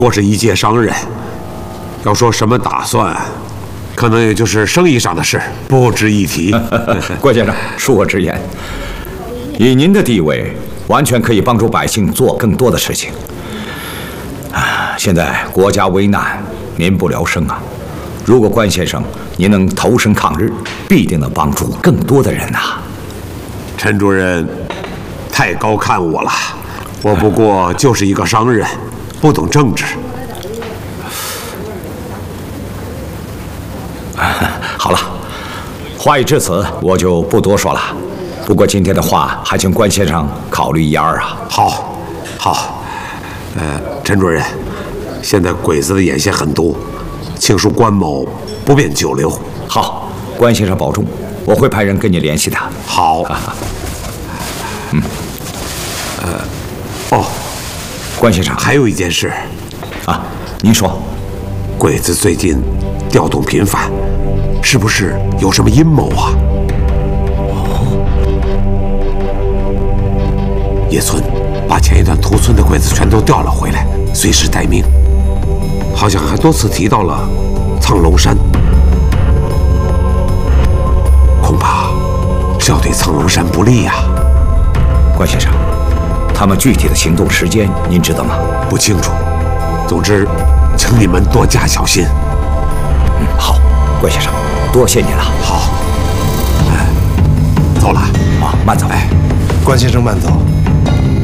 我是一介商人，要说什么打算，可能也就是生意上的事，不值一提。 郭先生，恕我直言，以您的地位，完全可以帮助百姓做更多的事情。现在国家危难，民不聊生啊！如果关先生您能投身抗日，必定能帮助更多的人呐。 陈主任太高看我了，我不过就是一个商人，不懂政治。 好了，话已至此，我就不多说了。不过今天的话，还请关先生考虑一二啊。 好，好，陈主任，现在鬼子的眼线很毒，请恕关某不便久留。 好，关先生保重，我会派人跟你联系的。 好。 关先生， 还有一件事。 啊，您说。 鬼子最近调动频繁，是不是有什么阴谋啊？叶村把前一段屠村的鬼子全都调了回来，随时待命。好像还多次提到了苍龙山，恐怕是要对苍龙山不利呀。 关先生，他们具体的行动时间您知道吗？ 不清楚。总之，请你们多加小心。 好，关先生，多谢您了。 好，走了。 慢走。 关先生慢走。